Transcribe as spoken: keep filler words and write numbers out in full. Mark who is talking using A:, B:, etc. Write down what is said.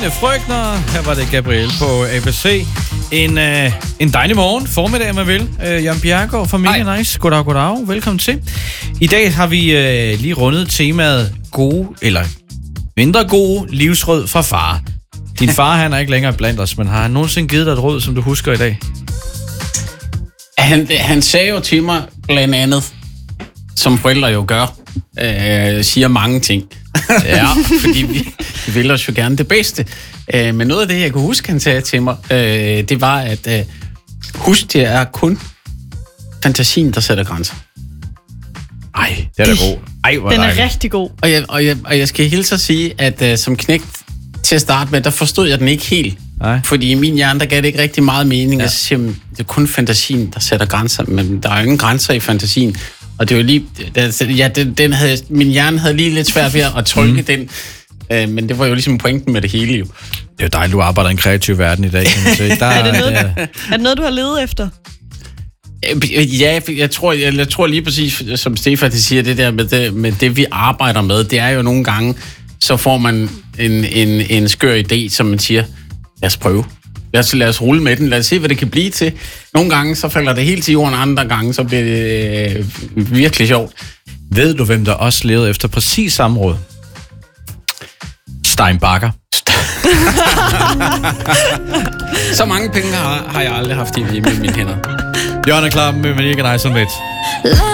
A: Mine frøkner. Her var det Gabriel på A B C. En, øh, en dejlig morgen, formiddag, om man vil. Øh, Jørgen Bjerregaard fra Mega Nice. Goddag, goddag. Velkommen til. I dag har vi øh, lige rundet temaet gode, eller mindre gode livsråd fra far. Din far, han er ikke længere blandt os, men har han nogensinde givet dig et råd, som du husker i dag?
B: Han, han sagde jo til mig blandt andet, som forældre jo gør, øh, siger mange ting. Ja, fordi vi, vi vil os jo gerne det bedste. Øh, men noget af det, jeg kunne huske, han sagde til mig, øh, det var, at øh, husk, det er kun fantasien, der sætter grænser.
A: Ej, det er da god. Ej, hvor
C: Den er
A: dejligt.
C: rigtig god.
B: Og jeg, og, jeg, og jeg skal hilse at sige, at øh, som knægt til at starte med, der forstod jeg den ikke helt.
A: Nej.
B: Fordi i min hjerne, der gav det ikke rigtig meget mening.
A: Ja.
B: Jeg siger, det er kun fantasien, der sætter grænser, men der er jo ingen grænser i fantasien. Og det var lige, ja, den, den havde, min hjerne havde lige lidt svært ved at trykke mm. den, øh, men det var jo ligesom pointen med det hele jo.
A: Det er jo dejligt, du arbejder i en kreativ verden i dag. Der,
C: Er det noget,
A: der,
C: er det noget du har levet efter?
B: Ja, jeg tror, jeg, jeg tror lige præcis, som Stefan siger, det der med det, med det, vi arbejder med, det er jo nogle gange, så får man en, en, en skør idé, som man siger, lad os prøve. Lad os, lad os rulle med den. Lad os se, hvad det kan blive til. Nogle gange, så falder det helt til jorden, andre gange, så bliver det øh, virkelig sjovt.
A: Ved du, hvem der også levede efter præcis samme råd? Stein Bakker.
B: Så mange penge har, har jeg aldrig haft i, i mine hænder.
A: Jørgen er klar med Mega Nice om lidt.